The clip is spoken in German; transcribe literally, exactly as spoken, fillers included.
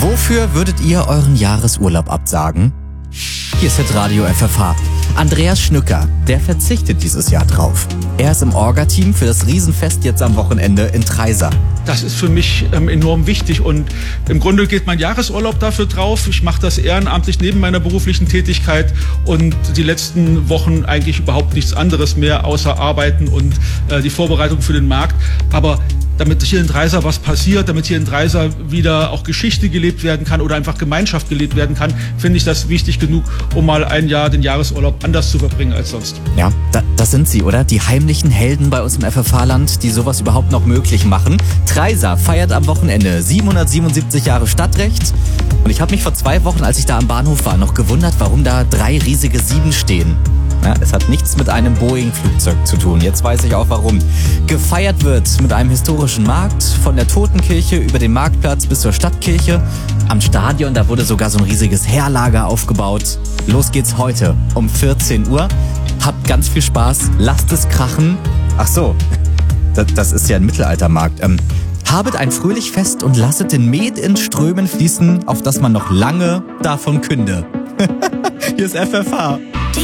Wofür würdet ihr euren Jahresurlaub absagen? Hier ist Hitradio F F H. Andreas Schnücker, der verzichtet dieses Jahr drauf. Er ist im Orga-Team für das Riesenfest jetzt am Wochenende in Treysa. Das ist für mich ähm, enorm wichtig und im Grunde geht mein Jahresurlaub dafür drauf. Ich mache das ehrenamtlich neben meiner beruflichen Tätigkeit und die letzten Wochen eigentlich überhaupt nichts anderes mehr außer Arbeiten und äh, die Vorbereitung für den Markt. Aber damit hier in Treysa was passiert, damit hier in Treysa wieder auch Geschichte gelebt werden kann oder einfach Gemeinschaft gelebt werden kann, finde ich das wichtig genug, um mal ein Jahr den Jahresurlaub anders zu verbringen als sonst. Ja, da, das sind sie, oder? Die heimlichen Helden bei uns im F F H-Land, die sowas überhaupt noch möglich machen. Treysa feiert am Wochenende siebenhundertsiebenundsiebzig Jahre Stadtrecht. Und ich habe mich vor zwei Wochen, als ich da am Bahnhof war, noch gewundert, warum da drei riesige Sieben stehen. Ja, es hat nichts mit einem Boeing-Flugzeug zu tun. Jetzt weiß ich auch warum. Gefeiert wird mit einem historischen Markt, von der Totenkirche über den Marktplatz bis zur Stadtkirche. Am Stadion, da wurde sogar so ein riesiges Heerlager aufgebaut. Los geht's heute um vierzehn Uhr. Habt ganz viel Spaß, lasst es krachen. Ach so, das, das ist ja ein Mittelaltermarkt. Ähm, habet ein fröhlich Fest und lasset den Met in Strömen fließen, auf dass man noch lange davon künde. Hier ist F F H.